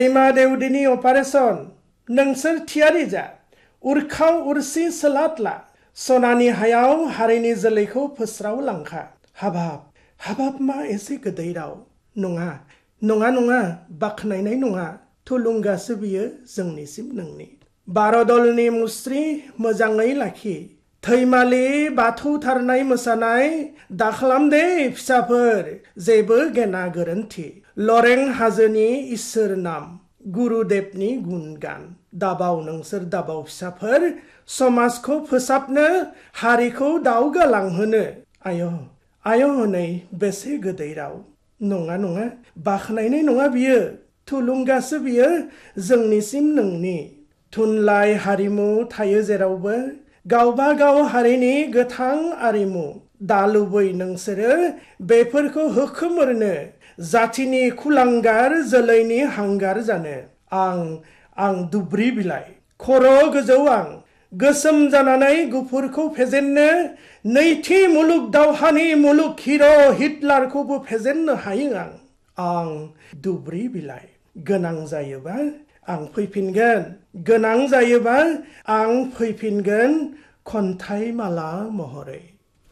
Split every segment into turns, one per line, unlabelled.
दैमा देउदिनि अपारेशन नोंसोर थियारि जा उरखाव उरसि सोलादला सनानि हायाव हारिनि जोलैखौ फोस्राव लांखा हाबाब मा एसे गोदै राव नङा बाख्नायनाय नङा थुलुंगासो बियो जोंनिसिम नोंनि बारदलनि मुस्रि मोजाङै लाखि थैमालि बाथौथारनाय मोसानाय दाखालाम दे फिसाफोर जेबो गेना गोरोन्थि लरें हाजोनि इसोर नाम गुरुदेवनि गुन गान दाबाव नोंसोर दाबाव फिसाफोर समाजखौ फोसाबनो हारिखौ दावगालांहोनो आय' हनै बेसे गोदै राव नङा बाख्नायनाय नङा बियो थुलुंगासो बियो जोंनिसिम नोंनि थुनलाइ हारिमु थायो जेरावबो गावबा गाव हारिनि गोथां आरिमु दा लुबै नोंसोरो बेफोरखौ होखोमोरनो जाथिनि खुलांगार जोलैनि हांगार जानो आं दुब्रि बिलाइ खर' गोजौ आं गोसोम जानानै गुफुरखौ फेजेननो नैथि मुलुग दावहानि मुलुग हिर' हिटलारखौबो फेजेननो हायो आं दुब्रि बिलाइ गोनां जायोबा आं फैफिनगोन खन्थाइ माला महरै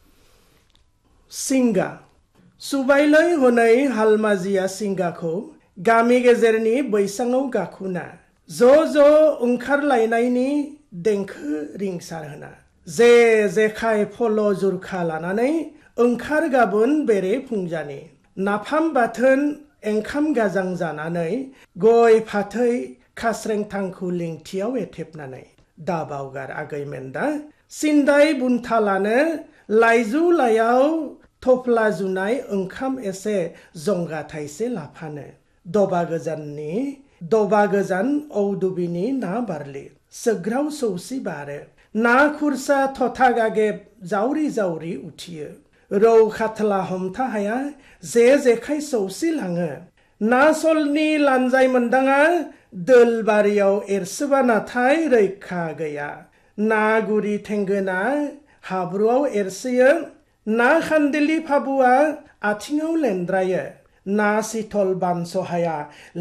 सिंगा सुबायलै हनै हालमाजिया सिंगाखौ गामि गेजेरनि बैसाङाव गाखुना ज' ओंखारलायनायनि देंखो रिंसार होना जेखाय फल' जुरखा लानानै ओंखार गाबोन बेरे फुंजानि नाफाम बाथोन एंखाम गाजां जानानै गय फाथै खास्रें थांखु लिंथियाव एथेबनानै दाबावगार आगै मेन्दा सिन्दाय बुन्था लानो लाइजु लायाव थफ्ला जुनाय ओंखाम एसे जंगा थाइसे लाफानो दबा गोजान औदुबिनि ना बारलि सोग्राव सौसि बारो ना खुरसा थथा गागेब जावरि उथियो रौ खाथला हमथा हाया जेखाय सौसि लाङो ना सलनि लानजाय मोनदाङा दोलबारियाव एरसोबा नाथाय रैखा गैया ना गुरि थेंगोना हाब्रुआव एरसोयो ना खान्दिलि फाबुआ आथिङाव लेन्द्रायो ना सिथल बानसहाया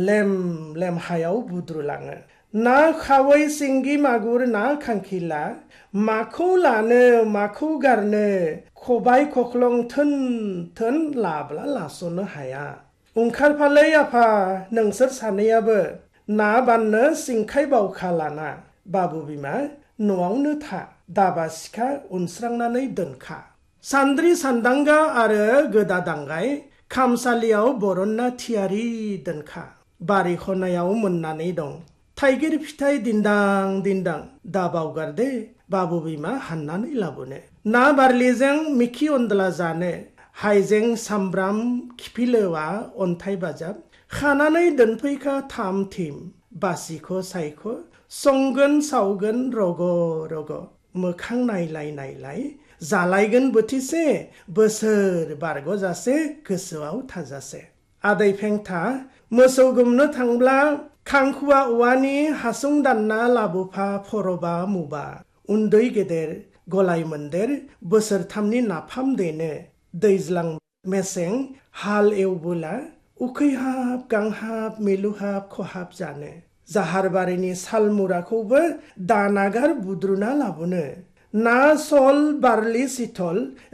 लेम हायाव बुद्रुलाङो ना खावै सिंगि मागुर ना खांखिला माखौ लानो माखौ गारनो खबाइ खख्लं थोन लाब्ला लास'नो हाया ओंखारफालै आफा नोंसोर सानैयाबो ना बाननो सिंखाय बावखा लाना बाबु बिमा न'आवनो था दाबा सिखा उनस्रांनानै दोनखा सान्द्रि सान्दांगा आरो गोदा दांगाय खामसालियाव बरनना थियारि दोनखा बारि खनायाव मोननानै दं थाइगिर फिथाइ दिन्दां दा बावगार दे बाबु बिमा हाननानै लाबोनो ना बारलिजों मिखि अनदला जानो हाइजें सामब्राम खिफिलेवा अन्थाइ बाजाब खानानै दोनफैखा थाम थिम बासिख' सायख' संगोन सावगोन रग' मोखां नायलाय जालायगोन बोथिसे बोसोर बारग'जासे गोसोआव थाजासे आदै फेंथा मोसौ गुमनो थांब्ला खांखुवा औवानि हासुं दानना लाबोफा फरबा मुबा उन्दै गेदेर गलाय मोन्देर बोसोरथामनि नाफाम देनो दैज्लां मेसें हाल एवबोला उखैहाब गांहाब मिलुहाब खहाब जानो जाहारबारिनि सालमुराखौबो दानागार बुद्रुना लाबोनो ना सल बारलि सिथल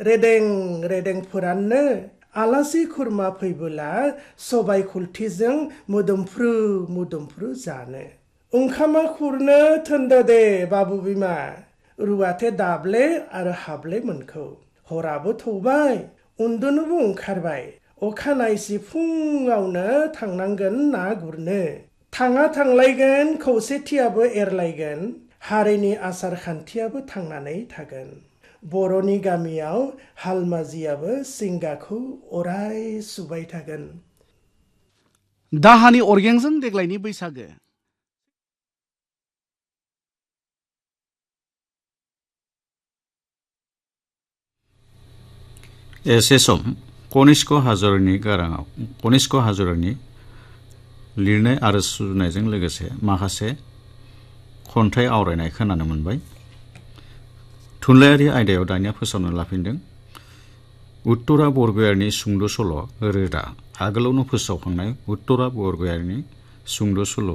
रेदें फोराननो आलासि खुरमा फैबोला सबाय खुलथिजों मोदोमफ्रु जानो ओंखामा खुरनो थोनदो दे बाबु बिमा रुवाथे दाब्ले आरो हाब्ले मोनखौ हराबो थौबाय उन्दुनोबो ओंखारबाय अखानायसि फुङावनो थांनांगोन ना गुरनो थांलायगोन खौसेथियाबो एरलायगोन हारिनि आसार खान्थियाबो थांनानै थागोन बर'नि गामियाव हालमाजियाबो सिंगाखौ अराय सुबाय थागोन।
दाहानि अरगेंजों देग्लायनि बैसागो
एसे सम कनिष्क हाज'रानि लिरनाय आरो सुजुनायजों लोगोसे माखासे खन्थाइ आवरायनाय खोनानो मोनबाय। थुनलाइयारि आयदायाव दानिया फोसावनो लाफिनदों उत्तरा बरगयारिनि सुंद' सल' रोदा आगोलावनो फोसावखांनाय उत्तरा बरगयारिनि सुंद' सल'